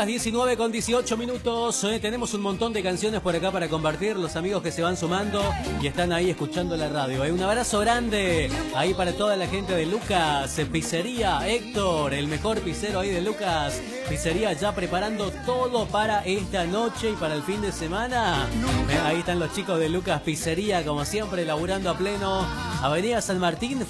las 19 con 18 minutos. Tenemos un montón de canciones por acá para compartir. Los amigos que se van sumando y están ahí escuchando la radio. Un abrazo grande ahí para toda la gente de Lucas Pizzería. Héctor, el mejor pizzero ahí de Lucas Pizzería, ya preparando todo para esta noche y para el fin de semana. Ahí están los chicos de Lucas Pizzería, como siempre, laburando a pleno. Avenida San Martín,